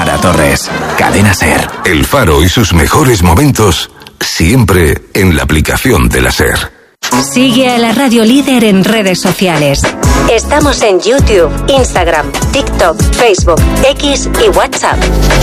Mara Torres. Cadena SER. El Faro y sus mejores momentos siempre en la aplicación de la SER. Sigue a la Radio Líder en redes sociales. Estamos en YouTube, Instagram, TikTok, Facebook, X y WhatsApp.